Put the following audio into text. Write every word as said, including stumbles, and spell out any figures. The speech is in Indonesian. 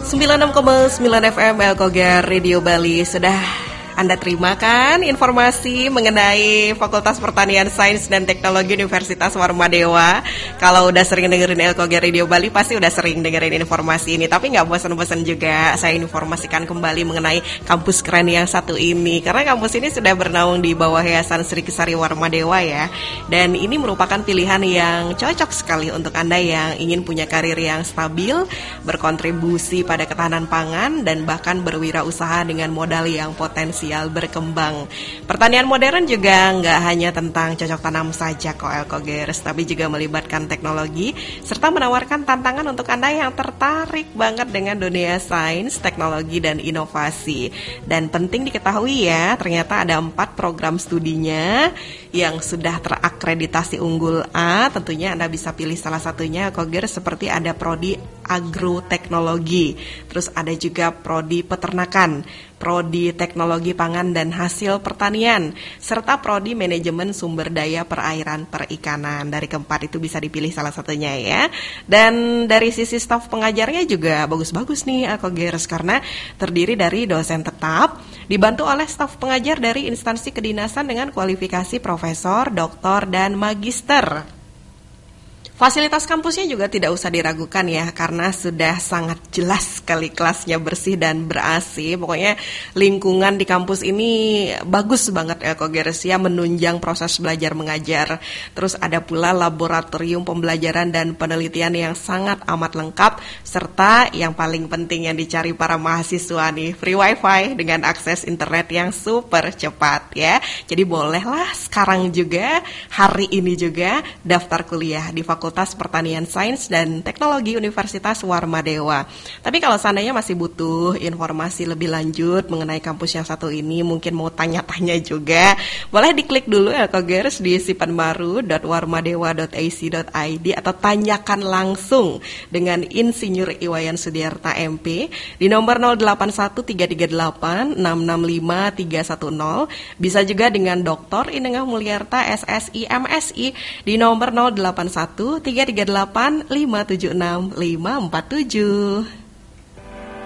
sembilan puluh enam koma sembilan F M Elkogar Radio Bali. Sudah Anda terima kan informasi mengenai Fakultas Pertanian Sains dan Teknologi Universitas Warmadewa? Kalau udah sering dengerin Elkogar Radio Bali pasti udah sering dengerin informasi ini. Tapi gak bosan-bosan juga saya informasikan kembali mengenai kampus keren yang satu ini. Karena kampus ini sudah bernaung di bawah Yayasan Sri Kesari Warmadewa ya. Dan ini merupakan pilihan yang cocok sekali untuk Anda yang ingin punya karir yang stabil, berkontribusi pada ketahanan pangan, dan bahkan berwirausaha dengan modal yang potensial berkembang. Pertanian modern juga nggak hanya tentang cocok tanam saja kok Elkogers, tapi juga melibatkan teknologi serta menawarkan tantangan untuk Anda yang tertarik banget dengan dunia sains, teknologi, dan inovasi. Dan penting diketahui ya, ternyata ada empat program studinya yang sudah terakreditasi unggul A. Tentunya Anda bisa pilih salah satunya Elkogers, seperti ada prodi agroteknologi, terus ada juga prodi peternakan, prodi teknologi pangan dan hasil pertanian, serta prodi manajemen sumber daya perairan perikanan. Dari keempat itu bisa dipilih salah satunya ya. Dan dari sisi staf pengajarnya juga bagus-bagus nih Elkogers, karena terdiri dari dosen tetap, dibantu oleh staf pengajar dari instansi kedinasan dengan kualifikasi profesor, doktor, dan magister. Fasilitas kampusnya juga tidak usah diragukan ya, karena sudah sangat jelas sekali kelasnya bersih dan ber-A C. Pokoknya lingkungan di kampus ini bagus banget Elkogers ya, menunjang proses belajar mengajar. Terus ada pula laboratorium pembelajaran dan penelitian yang sangat amat lengkap, serta yang paling penting yang dicari para mahasiswa nih, free wifi dengan akses internet yang super cepat ya. Jadi bolehlah sekarang juga, hari ini juga daftar kuliah di Fakultas Pertanian Sains dan Teknologi Universitas Warmadewa. Tapi kalau seandainya masih butuh informasi lebih lanjut mengenai kampus yang satu ini, mungkin mau tanya-tanya juga, boleh diklik dulu Elkogers di sipanbaru dot warmadewa dot a c dot i d atau tanyakan langsung dengan Insinyur Iwayan Sudiarta M P di nomor nol delapan satu tiga tiga delapan enam enam lima tiga satu nol. Bisa juga dengan Doktor Inengah Mulyarta S S I M S I di nomor nol delapan satu tiga tiga delapan lima tujuh enam lima empat tujuh.